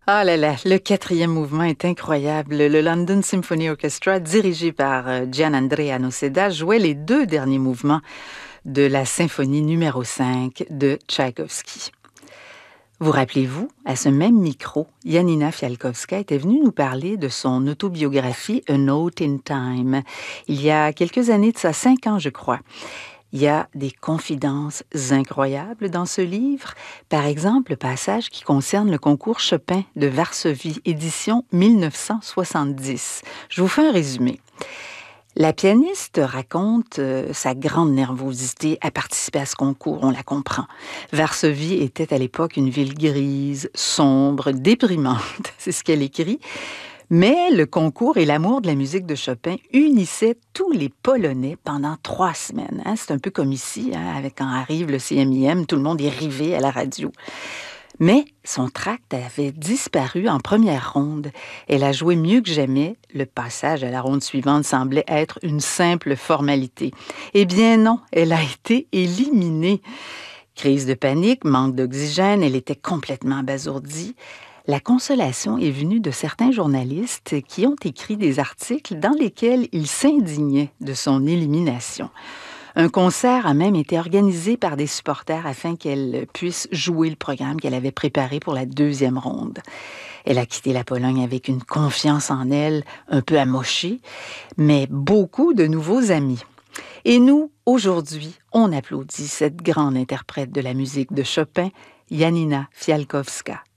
Ah là là, le quatrième mouvement est incroyable. Le London Symphony Orchestra, dirigé par Gianandrea Noseda, jouait les deux derniers mouvements de la symphonie numéro 5 de Tchaïkovski. Vous rappelez-vous, à ce même micro, Janina Fialkowska était venue nous parler de son autobiographie A Note in Time, il y a quelques années de ça, 5 ans je crois. Il y a des confidences incroyables dans ce livre. Par exemple, le passage qui concerne le concours Chopin de Varsovie, édition 1970. Je vous fais un résumé. La pianiste raconte sa grande nervosité à participer à ce concours, on la comprend. Varsovie était à l'époque une ville grise, sombre, déprimante, c'est ce qu'elle écrit. Mais le concours et l'amour de la musique de Chopin unissaient tous les Polonais pendant 3 semaines. C'est un peu comme ici, avec quand arrive le CMIM, tout le monde est rivé à la radio. Mais son tract avait disparu en première ronde. Elle a joué mieux que jamais. Le passage à la ronde suivante semblait être une simple formalité. Eh bien non, elle a été éliminée. Crise de panique, manque d'oxygène, elle était complètement abasourdie. La consolation est venue de certains journalistes qui ont écrit des articles dans lesquels ils s'indignaient de son élimination. Un concert a même été organisé par des supporters afin qu'elle puisse jouer le programme qu'elle avait préparé pour la deuxième ronde. Elle a quitté la Pologne avec une confiance en elle un peu amochée, mais beaucoup de nouveaux amis. Et nous, aujourd'hui, on applaudit cette grande interprète de la musique de Chopin, Janina Fialkowska.